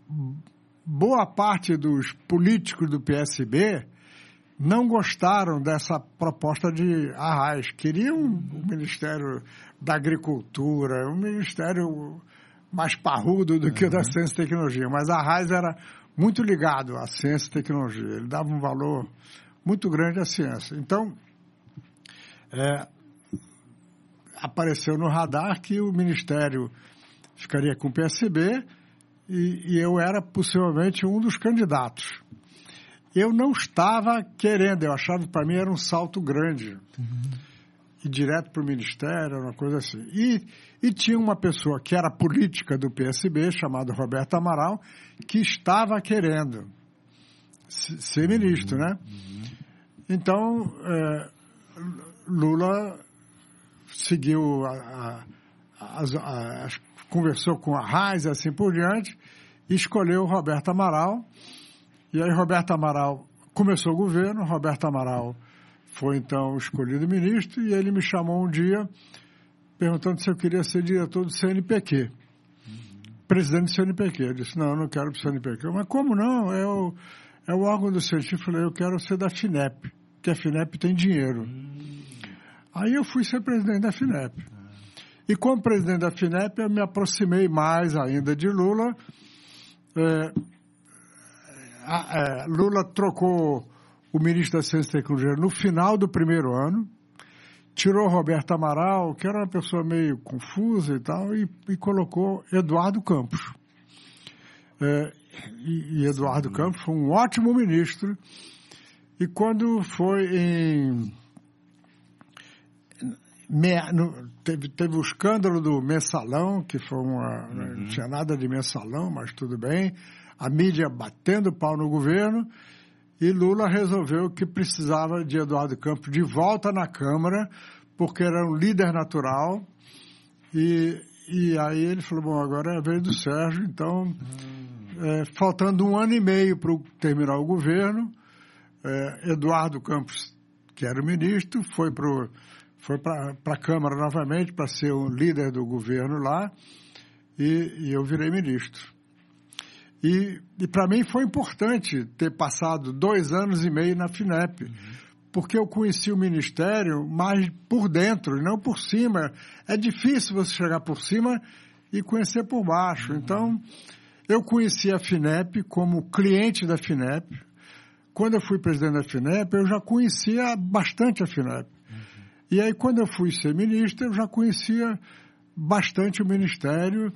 boa parte dos políticos do PSB não gostaram dessa proposta de Arraes. Queriam o Ministério da Agricultura, um ministério mais parrudo do que o da Ciência e Tecnologia. Mas Arraes era muito ligado à ciência e tecnologia. Ele dava um valor muito grande à ciência. Então, apareceu no radar que o Ministério ficaria com o PSB e eu era possivelmente um dos candidatos. Eu não estava querendo, eu achava que para mim era um salto grande. Ir direto para o Ministério, uma coisa assim. E tinha uma pessoa que era política do PSB, chamada Roberto Amaral, que estava querendo ser ministro, né? Então, Lula seguiu, conversou com a Arraes e assim por diante, e escolheu Roberto Amaral. E aí Roberto Amaral começou o governo, Roberto Amaral foi então escolhido ministro, e ele me chamou um dia perguntando se eu queria ser diretor do CNPq, presidente do CNPq. Eu disse, não, eu não quero para o CNPq. Mas como não? É o órgão do científico. Eu falei, eu quero ser da FINEP, que a FINEP tem dinheiro. Aí eu fui ser presidente da FINEP. E como presidente da FINEP, eu me aproximei mais ainda de Lula. Lula trocou o ministro da Ciência e Tecnologia no final do primeiro ano, tirou Roberto Amaral, que era uma pessoa meio confusa e tal, e colocou Eduardo Campos. E Eduardo Campos foi um ótimo ministro. E quando foi teve o escândalo do mensalão, que foi não tinha nada de mensalão, mas tudo bem, a mídia batendo pau no governo, e Lula resolveu que precisava de Eduardo Campos de volta na Câmara, porque era um líder natural, e aí ele falou, bom, agora é a vez do Sérgio, então, faltando 1 ano e meio para terminar o governo, Eduardo Campos, que era o ministro, foi para a Câmara novamente para ser o líder do governo lá, e eu virei ministro. E para mim foi importante ter passado 2 anos e meio na FINEP, porque eu conheci o Ministério mais por dentro e não por cima. É difícil você chegar por cima e conhecer por baixo. Então, eu conheci a FINEP como cliente da FINEP. Quando eu fui presidente da FINEP, eu já conhecia bastante a FINEP. E aí, quando eu fui ser ministro, eu já conhecia bastante o Ministério.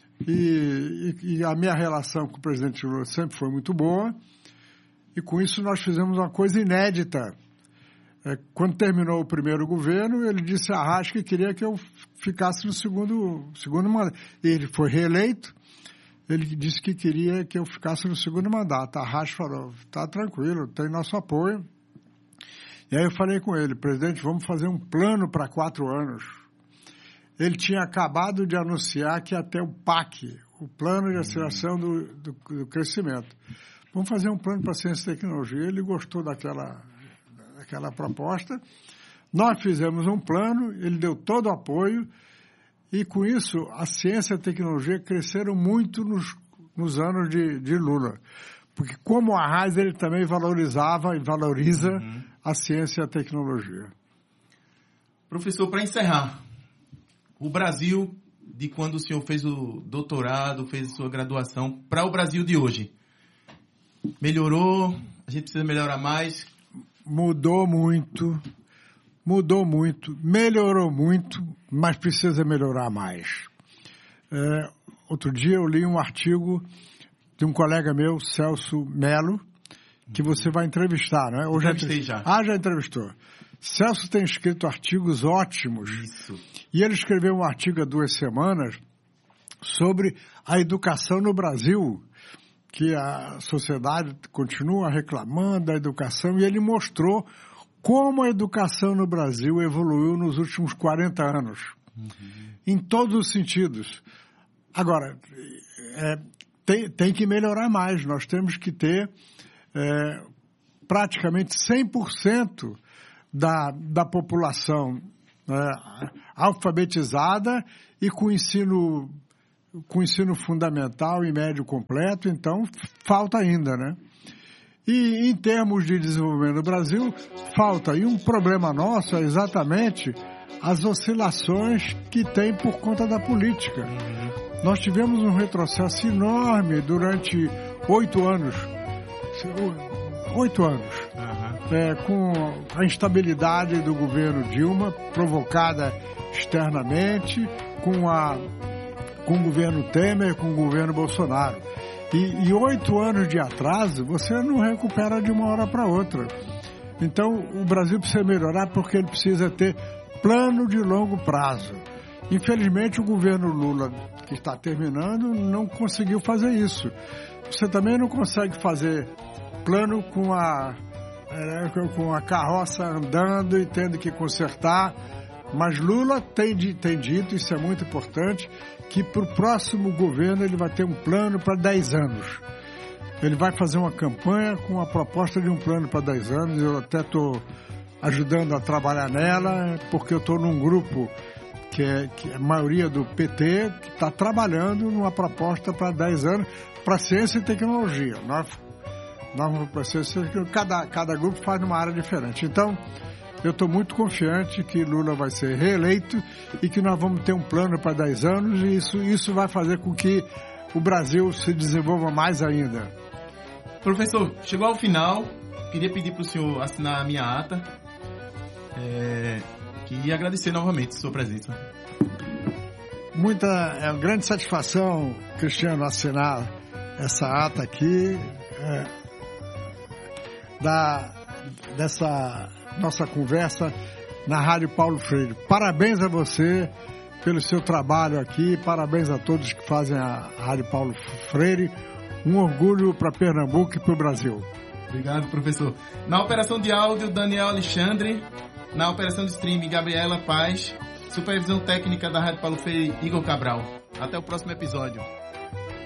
E a minha relação com o presidente Lula sempre foi muito boa, e com isso nós fizemos uma coisa inédita. Quando terminou o primeiro governo, ele disse a Arraes que queria que eu ficasse no segundo mandato. Ele foi reeleito, ele disse que queria que eu ficasse no segundo mandato. A Arraes falou, está tranquilo, tem nosso apoio. E aí eu falei com ele, presidente, vamos fazer um plano para 4 anos. Ele tinha acabado de anunciar que ia ter o PAC, o Plano de Aceleração do Crescimento. Vamos fazer um plano para a ciência e tecnologia. Ele gostou daquela proposta. Nós fizemos um plano, ele deu todo o apoio, e com isso a ciência e a tecnologia cresceram muito nos anos de Lula. Porque como a Arraes, ele também valorizava e valoriza a ciência e a tecnologia. Professor, para encerrar, o Brasil, de quando o senhor fez o doutorado, fez a sua graduação, para o Brasil de hoje, melhorou? A gente precisa melhorar mais? Mudou muito, melhorou muito, mas precisa melhorar mais. Outro dia eu li um artigo de um colega meu, Celso Melo, que você vai entrevistar, não é? Ou entrevistei já. Já entrevistou. Celso tem escrito artigos ótimos. Isso. E ele escreveu um artigo há 2 semanas sobre a educação no Brasil, que a sociedade continua reclamando da educação, e ele mostrou como a educação no Brasil evoluiu nos últimos 40 anos, em todos os sentidos. Agora, tem que melhorar mais. Nós temos que ter praticamente 100% da população alfabetizada e com ensino com ensino fundamental e médio completo, então falta ainda, né? E em termos de desenvolvimento no Brasil, falta. E um problema nosso é exatamente as oscilações que tem por conta da política. Nós tivemos um retrocesso enorme durante 8 anos. 8 anos. Com a instabilidade do governo Dilma, provocada externamente, com o governo Temer, com o governo Bolsonaro. E 8 anos de atraso, você não recupera de uma hora para outra. Então, o Brasil precisa melhorar porque ele precisa ter plano de longo prazo. Infelizmente, o governo Lula, que está terminando, não conseguiu fazer isso. Você também não consegue fazer plano com a carroça andando e tendo que consertar. Mas Lula tem dito, isso é muito importante, que para o próximo governo ele vai ter um plano para 10 anos. Ele vai fazer uma campanha com a proposta de um plano para 10 anos. Eu até estou ajudando a trabalhar nela, porque eu estou num grupo que é a maioria do PT, que está trabalhando numa proposta para 10 anos para ciência e tecnologia. Cada grupo faz numa área diferente. Então, eu estou muito confiante que Lula vai ser reeleito e que nós vamos ter um plano para 10 anos e isso vai fazer com que o Brasil se desenvolva mais ainda. Professor, chegou ao final, queria pedir para o senhor assinar a minha ata e agradecer novamente a sua presença. É uma grande satisfação, Cristiano, assinar essa ata aqui dessa nossa conversa na Rádio Paulo Freire. Parabéns a você pelo seu trabalho aqui, parabéns a todos que fazem a Rádio Paulo Freire. Um orgulho para Pernambuco e para o Brasil. Obrigado, professor. Na operação de áudio, Daniel Alexandre. Na operação de streaming, Gabriela Paz. Supervisão técnica da Rádio Paulo Freire, Igor Cabral. Até o próximo episódio.